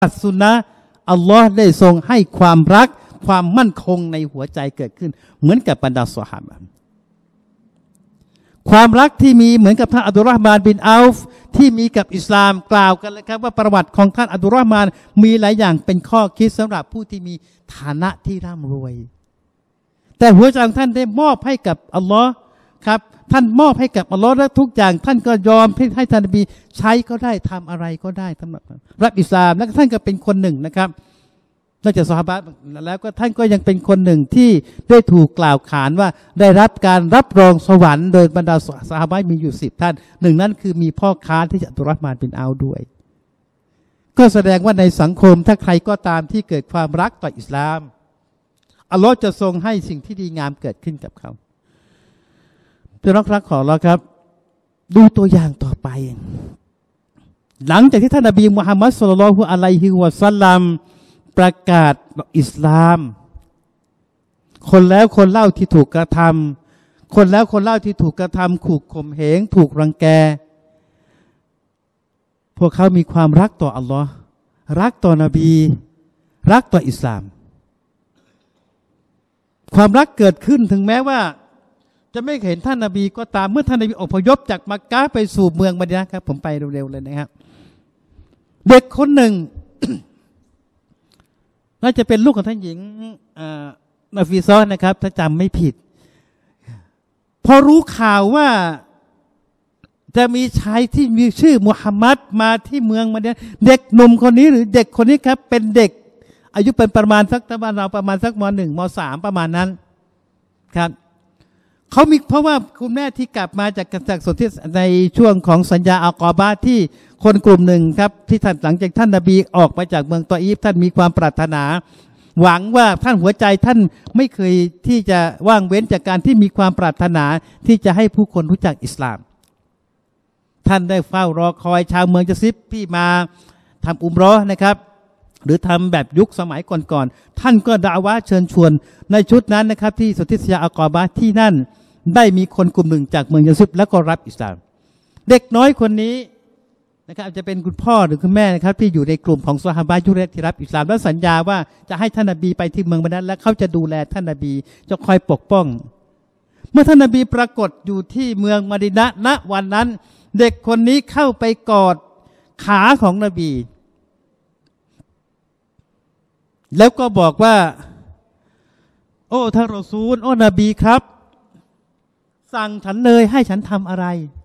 สุนนะอัลลอฮ์ได้ทรงให้ความรักความมั่นคงในหัวใจเกิดขึ้นเหมือนกับบรรดาซอฮาบะห์ความรักที่มีเหมือนกับท่านอับดุลรอฮ์มานบินอัลฟที่มีกับอิสลามกล่าวกันเลยครับว่าประวัติของท่านอับดุลรอฮ์มานมีหลายอย่างเป็นข้อคิดสำหรับผู้ที่มีฐานะที่ร่ำรวยแต่หัวใจของท่านได้มอบให้กับอัลลอฮ์ครับท่านมอบให้กับอัลลอฮ์และทุกอย่างท่านก็ยอมให้ท่านนบีใช้ก็ได้ทำอะไรก็ได้สำหรับรับอิสลามและท่านก็เป็นคนหนึ่งนะครับนอกจากซอฮาบะห์แล้วก็ท่านก็ยังเป็นคนหนึ่งที่ได้ถูกกล่าวขานว่าได้รับการรับรองสวรรค์โดยบรรดาซอฮาบะห์มีอยู่10ท่านหนึ่งนั้นคือมีพ่อค้าที่อับดุลรอฮ์มานบินอัลด้วยก็แสดงว่าในสังคมถ้าใครก็ตามที่เกิดความรักต่ออิสลามอัลลอฮ์จะทรงให้สิ่งที่ดีงามเกิดขึ้นกับเขาเป็นรักของเราครับดูตัวอย่างต่อไปหลังจากที่ท่านนบีมุฮัมมัดศ็อลลัลลอฮุอะลัยฮิวะซัลลัมประกาศอิสลามคนแล้วคนเล่าที่ถูกกระทำคนแล้วคนเล่าที่ถูกกระทำขู่ข่มเหงถูกรังแกพวกเขามีความรักต่ออัลลอฮ์รักต่อนบีรักต่ออิสลามความรักเกิดขึ้นถึงแม้ว่าจะไม่เห็นท่านนบีก็ตามเมื่อท่านนบีอพยพจากมักกะฮ์ไปสู่เมืองมะดีนะห์ครับผมไปเร็วๆเลยนะครับเด็กคนหนึ่ง น่าจะเป็นลูกของท่านหญิงนาฟีซอนะครับถ้าจำไม่ผิดพอรู้ข่าวว่าจะมีชายที่มีชื่อมุฮัมมัดมาที่เมืองมะดีนะห์เด็กหนุ่มคนนี้หรือเด็กคนนี้ครับเป็นเด็กอายุเป็นประมาณสักประมาณสักม.1 ม.3 ประมาณนั้นครับเขามีเพราะว่าคุณแม่ที่กลับมาจากสนธิในช่วงของสัญญาอัลกอบะห์ที่คนกลุ่มหนึ่งครับที่ท่านหลังจากท่านนบีออกไปจากเมืองตออีฟท่านมีความปรารถนาหวังว่าท่านหัวใจท่านไม่เคยที่จะว่างเว้นจากการที่มีความปรารถนาที่จะให้ผู้คนรู้จักอิสลามท่านได้เฝ้ารอคอยชาวเมืองยะซิบที่มาทำอุมเราะห์นะครับหรือทำแบบยุคสมัยก่อนๆท่านก็ดะอาวะห์เชิญชวนในชุดนั้นนะครับที่สนธิสัญญาอัลกอบะห์ที่นั่นได้มีคนกลุ่มหนึ่งจากเมืองยะซิบแล้วก็รับอิสลามเด็กน้อยคนนี้นะครับจะเป็นคุณพ่อหรือคุณแม่นะครับที่อยู่ในกลุ่มของซอฮาบะห์ยุคแรกที่รับอิสลามแล้วสัญญาว่าจะให้ท่านนบีไปที่เมืองมะดีนะห์และเขาจะดูแลท่านนบีจะคอยปกป้องเมื่อท่านนบีปรากฏอยู่ที่เมืองมะดีนะห์ณวันนั้นเด็กคนนี้เข้าไปกอดขาของนบีแล้วก็บอกว่าโอ้ท่านรอซูลโอ้นบีครับสั่งฉันเลยให้ฉันทำอะไร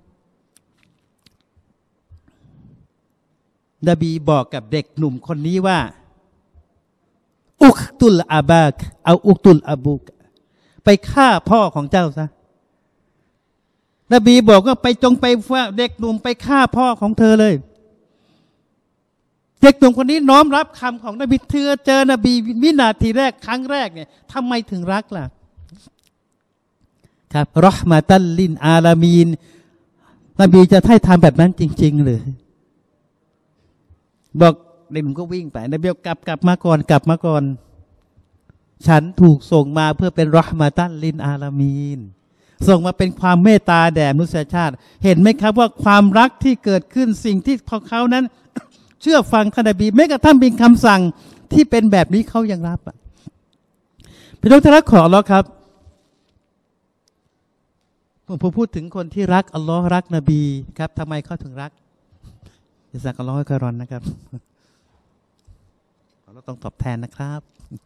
นบีบอกกับเด็กหนุ่มคนนี้ว่าอุกตุลอาบากเอาอุกตุลอาบุกไปฆ่าพ่อของเจ้าซะนบีบอกว่าไปจงไปว่าเด็กหนุ่มไปฆ่าพ่อของเธอเลยเด็กหนุ่มคนนี้น้อมรับคำของนบีเจอนบีวินาทีแรกครั้งแรกเนี่ยทำไมถึงรักล่ะครับเราะห์มะตัลลิลอาลามีนนบีจะให้ทำแบบนั้นจริงๆหรือบอกเด็กหนุ่มก็วิ่งไปนบีกลับมาก่อนฉันถูกส่งมาเพื่อเป็นเราะห์มะตัลลิลอาลามีนส่งมาเป็นความเมตตาแด่มนุษยชาติเห็นไหมครับว่าความรักที่เกิดขึ้นสิ่งที่ของเขานั้นเชื่อฟังท่านนบีแม้กระทั่งเป็นคำสั่งที่เป็นแบบนี้เขายังรับพี่น้องที่รักของอัลเลาะห์ครับผมพูดถึงคนที่รักอัลลอฮ์รักนบีครับทำไมเขาถึงรักอิสาอัลลอฮ์กะรอนนะครับเราต้องตอบแทนนะครับ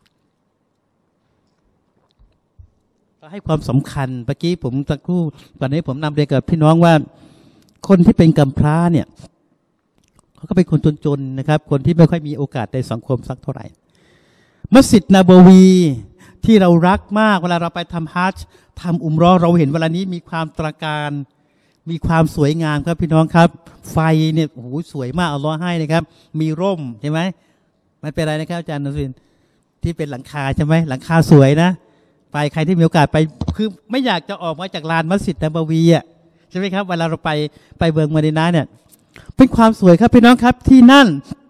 ก็ให้ความสำคัญเมื่อกี้ผมตะกู้ตอนนี้ผมนำเรียนกับพี่น้องว่าคนที่เป็นกำพร้าเนี่ยเขาก็เป็นคนจนๆนะครับคนที่ไม่ค่อยมีโอกาสในสังคมสักเท่าไหร่มัสยิดนบวีที่เรารักมากเวลาเราไปทำฮัจญ์ทำอุมเราะห์เราเห็นเวลานี้มีความตระการมีความสวยงามครับพี่น้องครับไฟเนี่ยโอ้โหสวยมากอัลเลาะห์ให้นะครับมีร่มใช่ไหมมันเป็นอะไรนะครับอาจารย์นรินทร์ที่เป็นหลังคาใช่ไหมหลังคาสวยนะไปใครที่มีโอกาสไปคือไม่อยากจะออกมาจากลานมัสยิดนบวีอ่ะใช่ไหมครับเวลาเราไปเมืองมะดีนะห์เนี่ยเป็นความสวยครับพี่น้องครับที่นั่น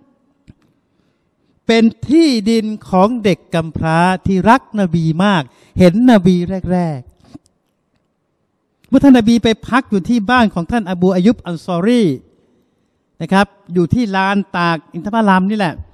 เป็นที่ดินของเด็กกำพร้าที่รักนบีมากเห็นนบีแรกๆเมื่อท่านนบีไปพักอยู่ที่บ้านของท่านอบูอายุบอันซอรีนะครับอยู่ที่ลานตากอินทผลัมนี่แหละ